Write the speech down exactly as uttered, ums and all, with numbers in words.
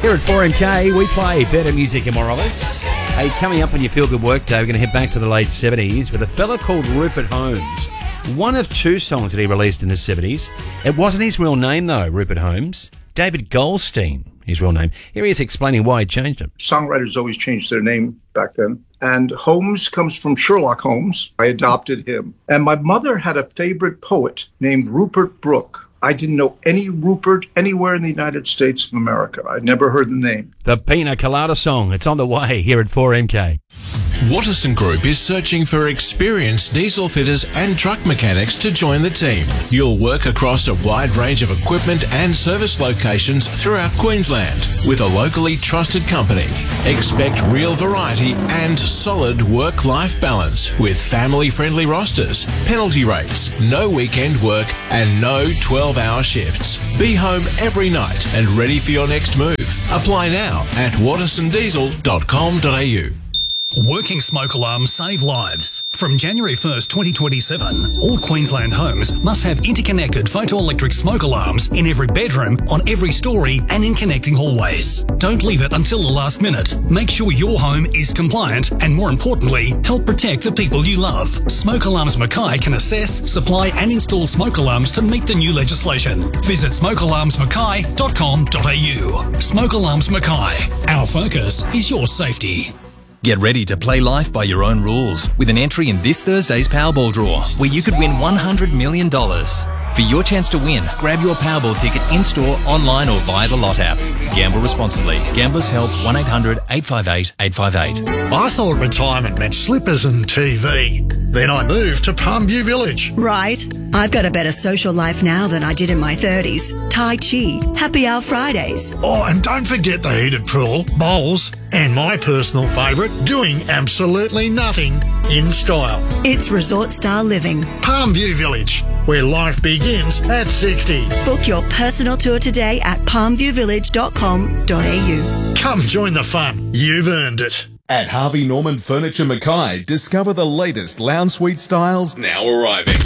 Here at four M K, we play better music and more of it. Hey, coming up on your Feel Good Work Day, we're going to head back to the late seventies with a fella called Rupert Holmes. One of two songs that he released in the seventies. It wasn't his real name, though, Rupert Holmes. David Goldstein, his real name. Here he is explaining why he changed it. Songwriters always changed their name back then. And Holmes comes from Sherlock Holmes. I adopted him. And my mother had a favorite poet named Rupert Brooke. I didn't know any Rupert anywhere in the United States of America. I'd never heard the name. The Pina Colada song. It's on the way here at four M K. Watterson Group is searching for experienced diesel fitters and truck mechanics to join the team. You'll work across a wide range of equipment and service locations throughout Queensland with a locally trusted company. Expect real variety and solid work-life balance with family-friendly rosters, penalty rates, no weekend work and no twelve-hour shifts. Be home every night and ready for your next move. Apply now at watterson diesel dot com dot a u. Working smoke alarms save lives. From January first, twenty twenty-seven, all Queensland homes must have interconnected photoelectric smoke alarms in every bedroom, on every story and in connecting hallways. Don't leave it until the last minute. Make sure your home is compliant and, more importantly, help protect the people you love. Smoke Alarms Mackay can assess, supply and install smoke alarms to meet the new legislation. Visit smoke alarms mackay dot com dot a u. Smoke Alarms Mackay. Our focus is your safety. Get ready to play life by your own rules with an entry in this Thursday's Powerball draw, where you could win one hundred million dollars. For your chance to win, grab your Powerball ticket in-store, online or via the Lot app. Gamble responsibly. Gamblers Help one eight hundred eight five eight eight five eight. I thought retirement meant slippers and T V. Then I moved to Palmview Village. Right. I've got a better social life now than I did in my thirties. Tai Chi, Happy Hour Fridays. Oh, and don't forget the heated pool, bowls, and my personal favourite, doing absolutely nothing in style. It's resort-style living. Palmview Village, where life begins at sixty. Book your personal tour today at palmview village dot com dot a u. Come join the fun. You've earned it. At Harvey Norman Furniture Mackay, discover the latest lounge suite styles now arriving.